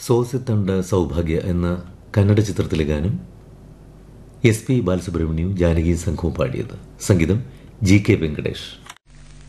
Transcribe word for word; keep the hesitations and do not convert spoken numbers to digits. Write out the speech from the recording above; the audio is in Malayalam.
സോസിത്തണ്ട സൗഭാഗ്യ എന്ന കന്നഡ ചിത്രത്തിലെ ഗാനം എസ് പി ബാലസുബ്രഹ്മണ്യവും ജാനകി സംഘവും പാടിയത്. സംഗീതം ജി കെ വെങ്കടേഷ്.